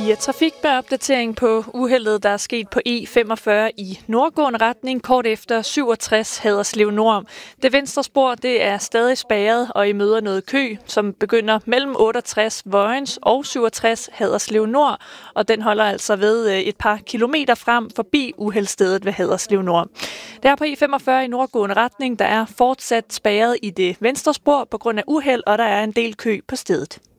4 trafikopdatering på uheldet, der er sket på E45 i nordgående retning, kort efter 67 Haderslev Nord. Det venstre spor det er stadig spærret, og I møder noget kø, som begynder mellem 68 Vojens og 67 Haderslev Nord, og den holder altså ved et par kilometer frem forbi uheldsstedet ved Haderslev Nord. Der på E45 i nordgående retning, der er fortsat spærret i det venstre spor på grund af uheld, og der er en del kø på stedet.